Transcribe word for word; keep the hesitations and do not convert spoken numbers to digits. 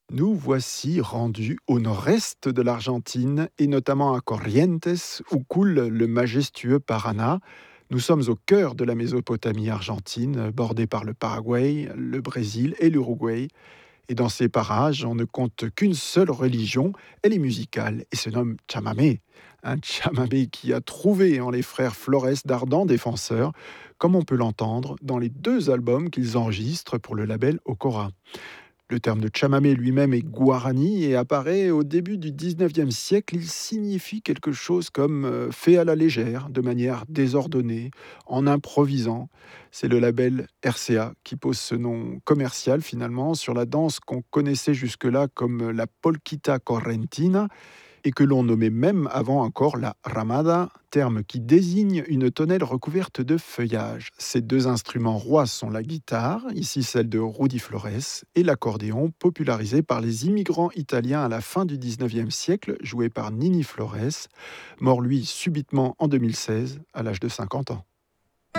Nous voici rendus au nord-est de l'Argentine et notamment à Corrientes où coule le majestueux Paraná. Nous sommes au cœur de la Mésopotamie argentine, bordée par le Paraguay, le Brésil et l'Uruguay. Et dans ces parages, on ne compte qu'une seule religion, elle est musicale et se nomme chamamé. Un chamamé qui a trouvé en les frères Flores d'ardents défenseurs, comme on peut l'entendre dans les deux albums qu'ils enregistrent pour le label Okora. Le terme de chamamé lui-même est guarani et apparaît au début du dix-neuvième siècle. Il signifie quelque chose comme euh, fait à la légère, de manière désordonnée, en improvisant. C'est le label R C A qui pose ce nom commercial finalement sur la danse qu'on connaissait jusque-là comme la polquita correntina et que l'on nommait même avant encore la ramada, terme qui désigne une tonnelle recouverte de feuillage. Ces deux instruments rois sont la guitare, ici celle de Rudy Flores, et l'accordéon, popularisé par les immigrants italiens à la fin du dix-neuvième siècle, joué par Nini Flores, mort lui subitement en deux mille seize à l'âge de cinquante ans.